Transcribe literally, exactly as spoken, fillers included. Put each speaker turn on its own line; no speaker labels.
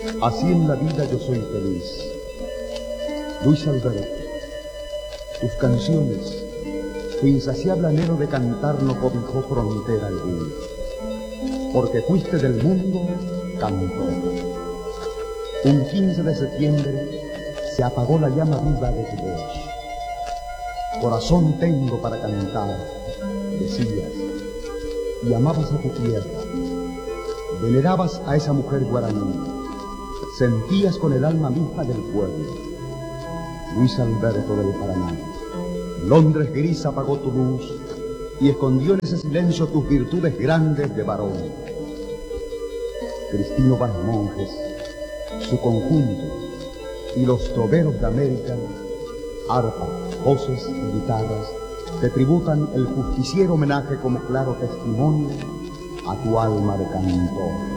Así en la vida yo soy feliz. Luis Alberto, tus canciones, tu insaciable anhelo de cantar no cobijó frontera alguna, porque fuiste del mundo cantor. Un quince de septiembre se apagó la llama viva de tu voz. Corazón tengo para cantar, decías, y amabas a tu tierra, venerabas a esa mujer guaraní, sentías con el alma misma del pueblo. Luis Alberto del Paraná, Londres gris apagó tu luz y escondió en ese silencio tus virtudes grandes de varón. Cristino Vaz Monjes, su conjunto y los toberos de América, arpa, voces y guitarras, te tributan el justiciero homenaje como claro testimonio a tu alma de cantor.